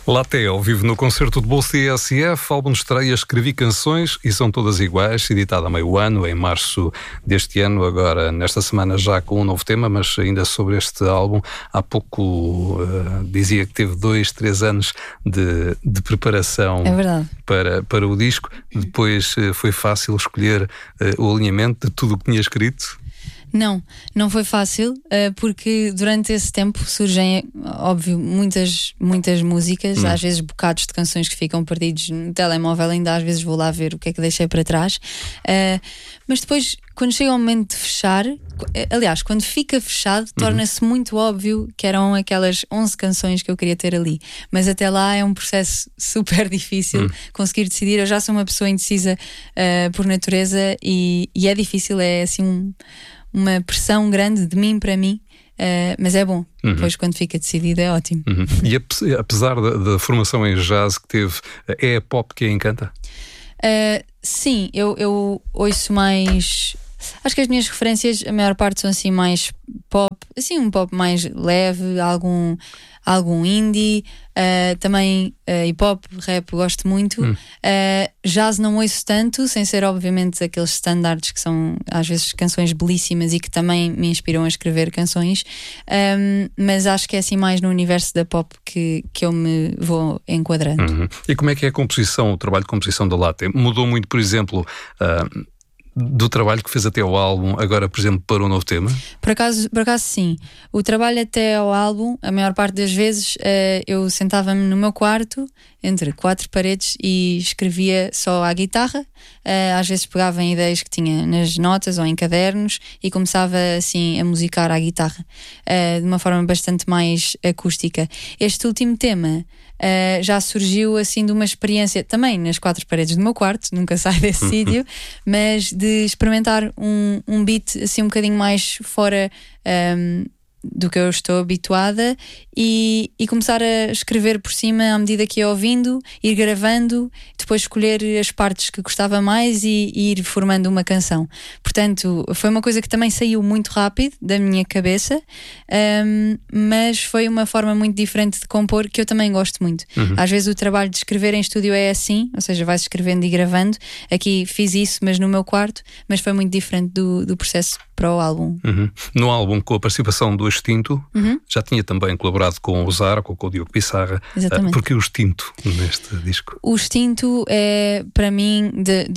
Laté, ao vivo no concerto de bolso TSF, álbum de estreia, escrevi canções e são todas iguais, editado há meio ano, em março deste ano, agora nesta semana já com um novo tema, mas ainda sobre este álbum, há pouco dizia que teve 2-3 anos de preparação para o disco, depois foi fácil escolher o alinhamento de tudo o que tinha escrito? Não foi fácil, porque durante esse tempo surgem, óbvio, muitas músicas, às vezes bocados de canções que ficam perdidos no telemóvel, ainda às vezes vou lá ver o que é que deixei para trás, mas depois, quando chega o momento de fechar, aliás, quando fica fechado, torna-se muito óbvio que eram aquelas 11 canções que eu queria ter ali, mas até lá é um processo super difícil conseguir decidir. Eu já sou uma pessoa indecisa por natureza e é difícil, é assim uma pressão grande de mim para mim, mas é bom. Depois, quando fica decidido, é ótimo. E apesar da formação em jazz que teve, é a pop que a encanta? Sim, eu ouço mais. Acho que as minhas referências, a maior parte são assim mais pop, assim um pop mais leve, algum indie, também hip hop, rap gosto muito. Jazz não ouço tanto, sem ser obviamente aqueles standards que são às vezes canções belíssimas e que também me inspiram a escrever canções, mas acho que é assim mais no universo da pop que eu me vou enquadrando. E como é que é a composição, o trabalho de composição da Laté? Mudou muito, por exemplo, do trabalho que fez até ao álbum, agora, por exemplo, para um novo tema? Por acaso sim. O trabalho até ao álbum, a maior parte das vezes, eu sentava-me no meu quarto, entre 4 paredes, e escrevia só à guitarra. Às vezes pegava em ideias que tinha nas notas ou em cadernos e começava assim a musicar à guitarra, de uma forma bastante mais acústica. Este último tema já surgiu assim de uma experiência também nas 4 paredes do meu quarto, nunca saio desse sítio, mas de experimentar um beat assim um bocadinho mais fora do que eu estou habituada e começar a escrever por cima à medida que ia ouvindo, ir gravando, depois escolher as partes que gostava mais e ir formando uma canção. Portanto, foi uma coisa que também saiu muito rápido da minha cabeça, mas foi uma forma muito diferente de compor que eu também gosto muito. Às vezes o trabalho de escrever em estúdio é assim, ou seja, vais escrevendo e gravando. Aqui fiz isso, mas no meu quarto, mas foi muito diferente do processo para o álbum. No álbum, com a participação do Extinto, já tinha também colaborado com o Zarco, com o Diogo Pissarra. Exatamente. Porque o Extinto neste disco? O Extinto é, para mim,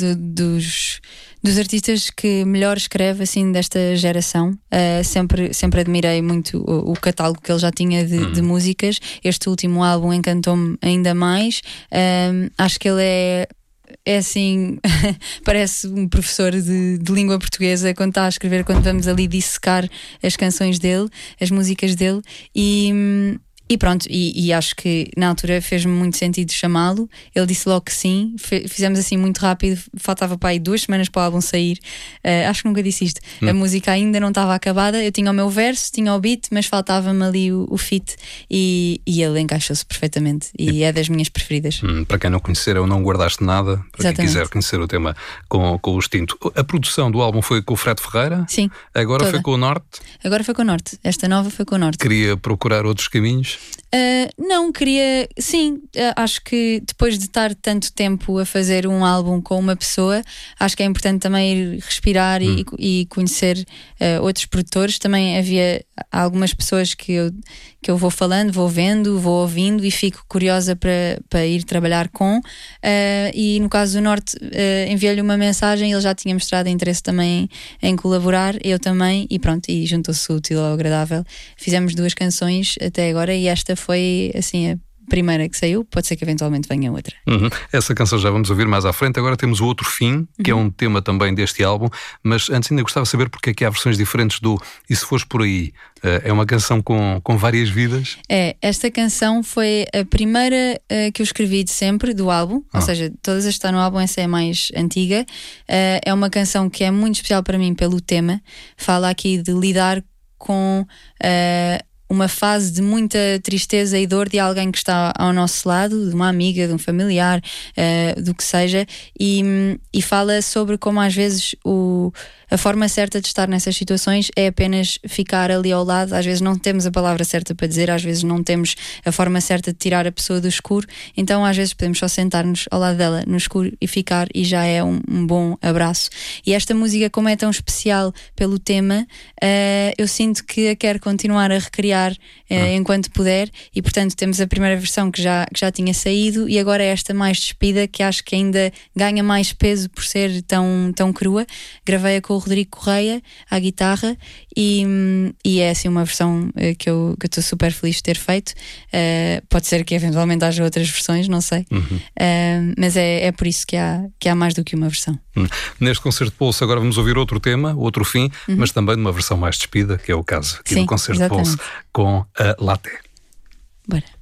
dos artistas que melhor escreve assim desta geração. Sempre admirei muito o catálogo que ele já tinha de músicas. Este último álbum encantou-me ainda mais. Acho que ele é assim, parece um professor de língua portuguesa quando está a escrever, quando vamos ali dissecar as canções dele, as músicas dele, e pronto, e acho que na altura fez-me muito sentido chamá-lo. Ele disse logo que sim, fizemos assim muito rápido, faltava para aí 2 semanas para o álbum sair. Acho que nunca disse isto. A música ainda não estava acabada, eu tinha o meu verso, tinha o beat, mas faltava-me ali o feat, e ele encaixou-se perfeitamente e é das minhas preferidas. Para quem não conhecer, eu Não Guardaste Nada, para Exatamente. quem quiser conhecer o tema com o Extinto. A produção do álbum foi com o Fred Ferreira? Sim. Agora toda. Foi com o Norte? Agora foi com o Norte, esta nova foi com o Norte. Queria procurar outros caminhos? Não, queria, sim, acho que depois de estar tanto tempo a fazer um álbum com uma pessoa, acho que é importante também ir respirar e conhecer outros produtores. Também havia algumas pessoas que eu vou falando, vou vendo, vou ouvindo e fico curiosa para ir trabalhar com, e no caso do Norte, enviei-lhe uma mensagem, ele já tinha mostrado interesse também em colaborar, eu também, e pronto, e juntou-se o útil ao agradável. Fizemos 2 canções até agora e esta foi assim a primeira que saiu, pode ser que eventualmente venha outra. Essa canção já vamos ouvir mais à frente. Agora temos o Outro Fim, que é um tema também deste álbum, mas antes ainda gostava de saber porque é que há versões diferentes do E Se Fores Por Aí. É uma canção com várias vidas? Esta canção foi a primeira que eu escrevi de sempre do álbum, ou seja, todas as que estão no álbum, essa é a mais antiga. É uma canção que é muito especial para mim pelo tema. Fala aqui de lidar com uma fase de muita tristeza e dor de alguém que está ao nosso lado, de uma amiga, de um familiar, do que seja, e fala sobre como às vezes a forma certa de estar nessas situações é apenas ficar ali ao lado. Às vezes não temos a palavra certa para dizer, às vezes não temos a forma certa de tirar a pessoa do escuro, então às vezes podemos só sentar-nos ao lado dela no escuro e ficar, e já é um bom abraço. E esta música, como é tão especial pelo tema, eu sinto que a quero continuar a recriar enquanto puder, e portanto temos a primeira versão que já tinha saído, e agora esta mais despida, que acho que ainda ganha mais peso por ser tão crua. Gravei-a com o Rodrigo Correia à guitarra, e é assim uma versão que eu estou super feliz de ter feito. Pode ser que eventualmente haja outras versões, não sei. Mas é por isso que há mais do que uma versão. Neste concerto de Pulso agora vamos ouvir outro tema, outro fim, mas também numa versão mais despida, que é o caso aqui do concerto de Pulso com a Laté. Bora.